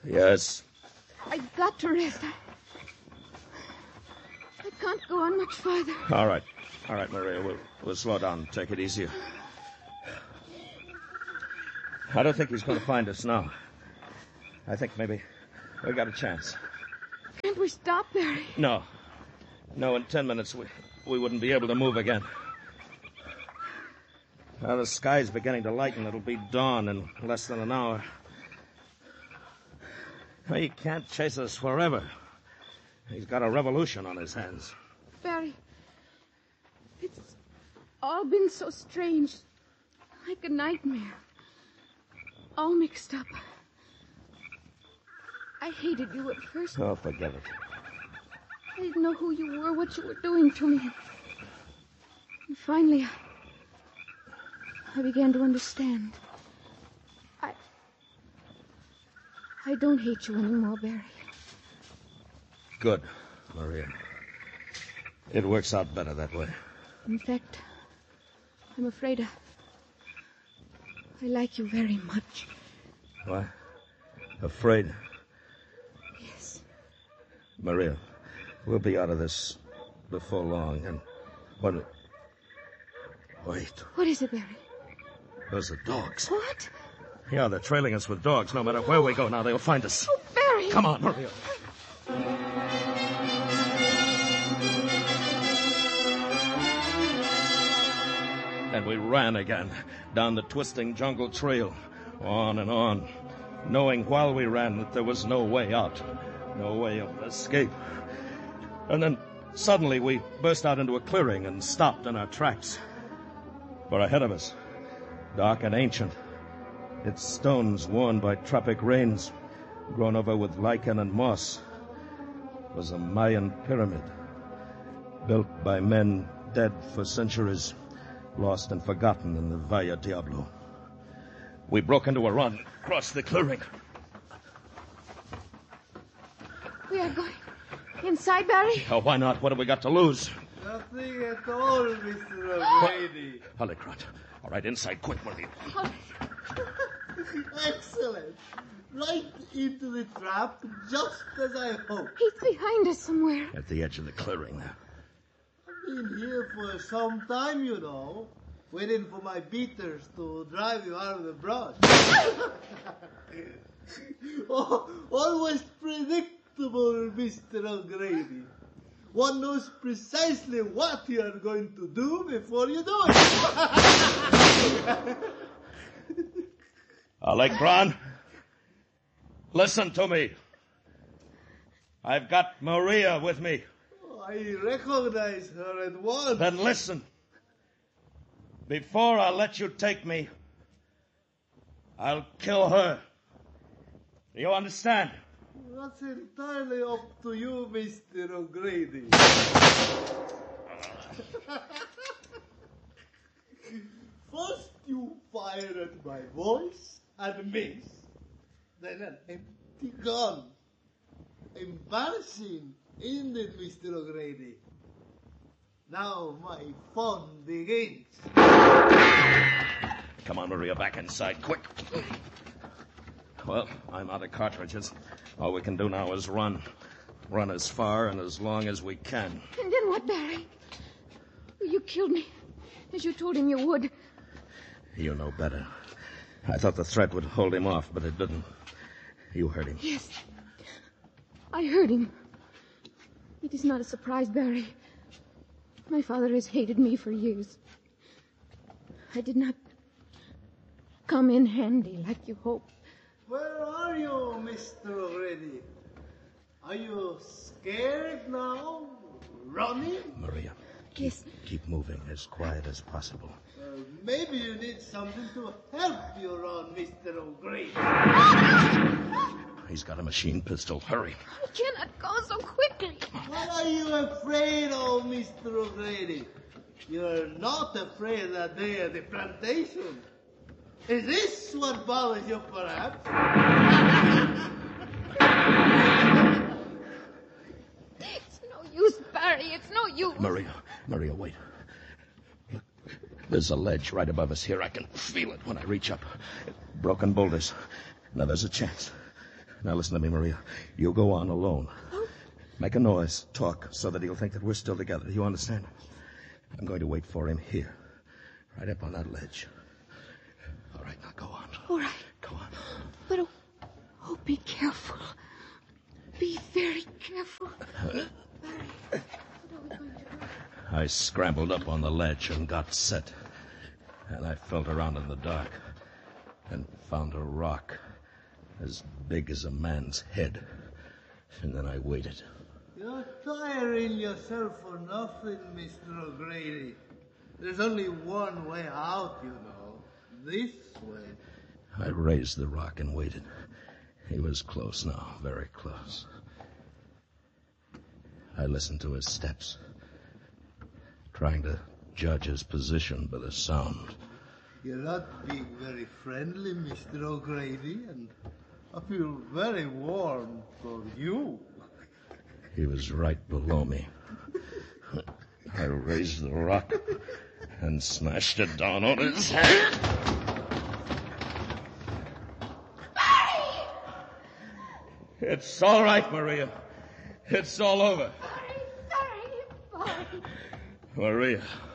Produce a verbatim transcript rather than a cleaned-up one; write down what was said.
Yes? I've got to rest. I, I can't go on much farther. All right. All right, Maria. We'll, we'll slow down. Take it easier. I don't think he's going to find us now. I think maybe we got a chance. Can't we stop, Barry? No. No, in ten minutes we, we wouldn't be able to move again. Now the sky's beginning to lighten. It'll be dawn in less than an hour. He can't chase us forever. He's got a revolution on his hands. Barry, it's all been so strange. Like a nightmare. All mixed up. I hated you at first. Oh, forget it. I didn't know who you were, what you were doing to me. And finally, I, I began to understand. I... I don't hate you anymore, Barry. Good, Maria. It works out better that way. In fact, I'm afraid I... I like you very much. What? Afraid? Yes. Maria, we'll be out of this before long, and what... Wait. What is it, Barry? Those are dogs. What? Yeah, they're trailing us with dogs. No matter where we go now, they'll find us. Oh, Barry! Come on, Maria. And we ran again, down the twisting jungle trail, on and on, knowing while we ran that there was no way out, no way of escape. And then suddenly we burst out into a clearing and stopped in our tracks. For ahead of us, dark and ancient, its stones worn by tropic rains, grown over with lichen and moss, was a Mayan pyramid, built by men dead for centuries, lost and forgotten in the Valle Diablo. We broke into a run, across the clearing. We are going inside, Barry? Oh, why not? What have we got to lose? Nothing at all, Mister O'Grady. Hollycrot. All right, inside, quick, Maria. Excellent. Right into the trap, just as I hoped. He's behind us somewhere. At the edge of the clearing there. I've been here for some time, you know, waiting for my beaters to drive you out of the brush. Oh, always predictable, Mister O'Grady. One knows precisely what you are going to do before you do it. Alekron, listen to me. I've got Maria with me. I recognize her at once. Then listen. Before I let you take me, I'll kill her. Do you understand? That's entirely up to you, Mister O'Grady. First you fire at my voice and miss. Then an empty gun. Embarrassing, isn't it, Mister O'Grady? Now my fun begins. Come on, Maria, back inside, quick. Well, I'm out of cartridges. All we can do now is run. Run as far and as long as we can. And then what, Barry? You killed me, as you told him you would. You know better. I thought the threat would hold him off, but it didn't. You heard him. Yes. I heard him. It is not a surprise, Barry. My father has hated me for years. I did not come in handy like you hoped. Where are you, Mister O'Grady? Are you scared now? Running? Maria, keep, Yes. keep moving as quiet as possible. Uh, maybe you need something to help you run, Mister O'Grady. He's got a machine pistol. Hurry. I cannot go so quickly. What are you afraid of, Mister O'Grady? You're not afraid that day at the plantation. Is this what bothers you, perhaps? It's no use, Barry. It's no use. Maria, Maria, wait. Look, there's a ledge right above us here. I can feel it when I reach up. Broken boulders. Now there's a chance. Now listen to me, Maria. You'll go on alone. Oh. Make a noise, talk, so that he'll think that we're still together. Do you understand? I'm going to wait for him here, right up on that ledge. All right, now go on. All right. Go on. But, oh, oh be careful. Be very careful. I scrambled up on the ledge and got set. And I felt around in the dark and found a rock as big as a man's head. And then I waited. You're tiring yourself for nothing, Mister O'Grady. There's only one way out, you know. This way. I raised the rock and waited. He was close now, very close. I listened to his steps, trying to judge his position by the sound. You're not being very friendly, Mister O'Grady, and I feel very warm for you. He was right below me. I raised the rock and smashed it down on his head. Barry! It's all right, Maria. It's all over. Barry, Barry, Barry. Maria.